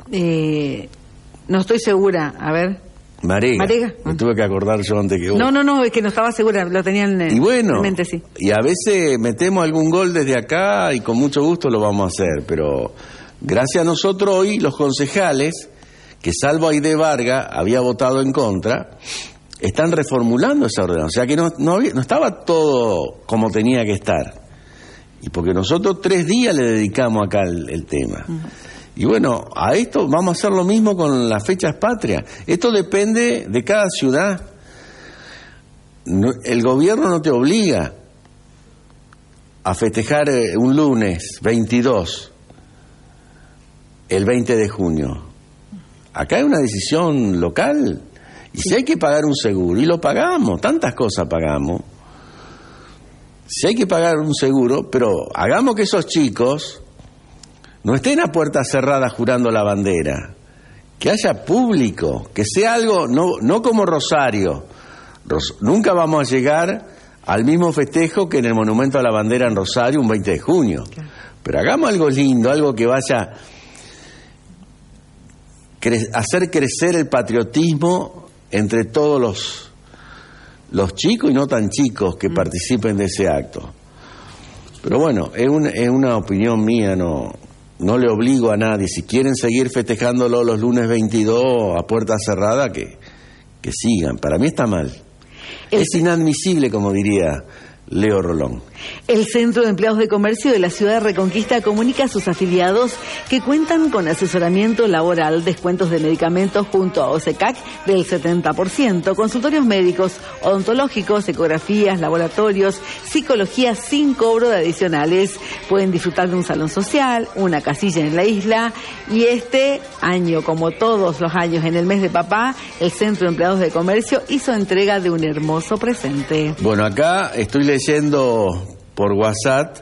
No estoy segura, a ver. Marega. Me tuve que acordar yo antes que vos. No, es que no estaba segura, lo tenían y bueno, en mente, sí. Y a veces metemos algún gol desde acá y con mucho gusto lo vamos a hacer, pero gracias a nosotros hoy los concejales, que salvo Aide Vargas había votado en contra, están reformulando esa ordenanza, o sea que no estaba todo como tenía que estar. Y porque nosotros 3 días le dedicamos acá el tema. Y bueno, a esto vamos a hacer lo mismo con las fechas patrias. Esto depende de cada ciudad. El gobierno no te obliga a festejar un lunes 22, el 20 de junio. Acá hay una decisión local. Y si hay que pagar un seguro, y lo pagamos, tantas cosas pagamos. Si hay que pagar un seguro, pero hagamos que esos chicos no estén a puerta cerrada jurando la bandera, que haya público, que sea algo, no como Rosario. Nunca vamos a llegar al mismo festejo que en el Monumento a la Bandera en Rosario un 20 de junio. Claro. Pero hagamos algo lindo, algo que vaya a hacer crecer el patriotismo entre todos los chicos y no tan chicos que participen de ese acto. Pero bueno, es una opinión mía, no le obligo a nadie. Si quieren seguir festejándolo los lunes 22 a puerta cerrada, que sigan. Para mí está mal. Es inadmisible, como diría Leo Rolón. El Centro de Empleados de Comercio de la Ciudad de Reconquista comunica a sus afiliados que cuentan con asesoramiento laboral, descuentos de medicamentos junto a OSECAC del 70%, consultorios médicos, odontológicos, ecografías, laboratorios, psicología sin cobro de adicionales. Pueden disfrutar de un salón social, una casilla en la isla, y este año, como todos los años en el mes de papá, el Centro de Empleados de Comercio hizo entrega de un hermoso presente. Bueno, acá estoy leyendo por WhatsApp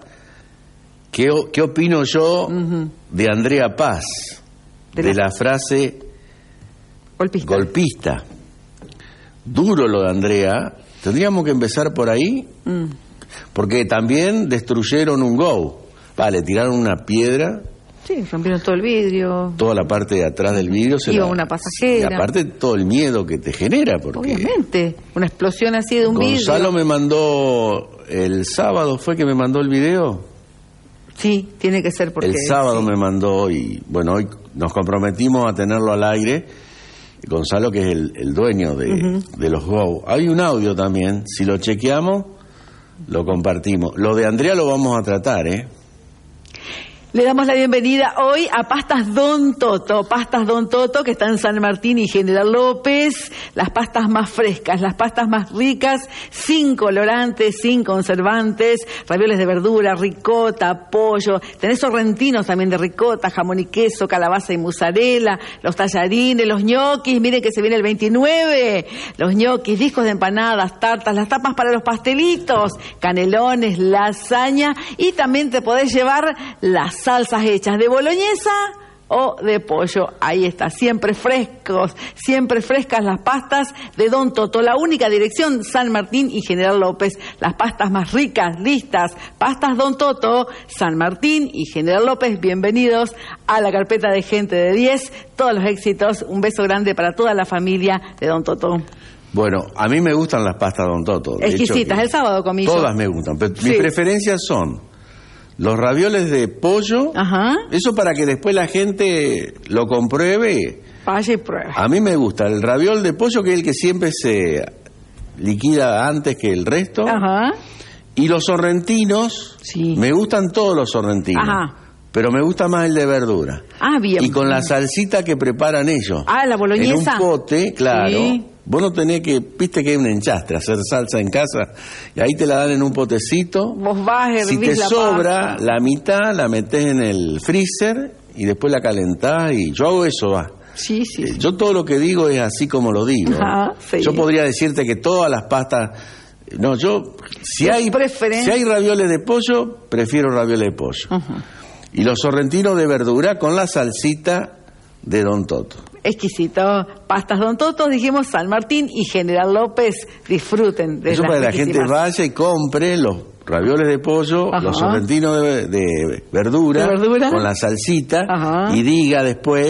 qué opino yo de Andrea Paz, de la frase golpista. Duro lo de Andrea. Tendríamos que empezar por ahí, porque también destruyeron un Go. Vale, tiraron una piedra. Sí, rompieron todo el vidrio. Toda la parte de atrás del vidrio iba una pasajera. Y aparte todo el miedo que te genera. Porque obviamente, una explosión así de un vidrio. Gonzalo me mandó, el sábado fue que me mandó el video. Sí, tiene que ser porque... El sábado me mandó y bueno, hoy nos comprometimos a tenerlo al aire. Gonzalo, que es el dueño de los Go. Hay un audio también, si lo chequeamos, lo compartimos. Lo de Andrea lo vamos a tratar, Le damos la bienvenida hoy a Pastas Don Toto, que está en San Martín y General López. Las pastas más frescas, las pastas más ricas, sin colorantes, sin conservantes, ravioles de verdura, ricota, pollo. Tenés sorrentinos también de ricota, jamón y queso, calabaza y mozzarella, los tallarines, los ñoquis, miren que se viene el 29. Los ñoquis, discos de empanadas, tartas, las tapas para los pastelitos, canelones, lasaña, y también te podés llevar las salsas hechas de boloñesa o de pollo. Ahí está, siempre frescos, siempre frescas las pastas de Don Toto. La única dirección, San Martín y General López. Las pastas más ricas, listas. Pastas Don Toto, San Martín y General López. Bienvenidos a la carpeta de Gente de 10. Todos los éxitos. Un beso grande para toda la familia de Don Toto. Bueno, a mí me gustan las pastas Don Toto. Exquisitas, el sábado comí yo. Todas me gustan, pero mis preferencias son los ravioles de pollo. Eso para que después la gente lo compruebe. Vaya y prueba. A mí me gusta el raviol de pollo, que es el que siempre se liquida antes que el resto. Y los sorrentinos, me gustan todos los sorrentinos. Pero me gusta más el de verdura. Bien. Y con la salsita que preparan ellos. La boloñesa. En un pote, claro. Sí. Vos no tenés que, viste que hay un enchastre, hacer salsa en casa, y ahí te la dan en un potecito. Vos vas, si te sobra la mitad, la metés en el freezer y después la calentás, y yo hago eso, Sí. Yo todo lo que digo es así como lo digo. Yo podría decirte que todas las pastas... No, si hay ravioles de pollo, prefiero ravioles de pollo. Y los sorrentinos de verdura con la salsita de Don Toto. Exquisito. Pastas Don Toto, dijimos San Martín y General López. Disfruten de eso para que la gente vaya y compre los ravioles de pollo, los sorrentinos de verdura con la salsita, y diga después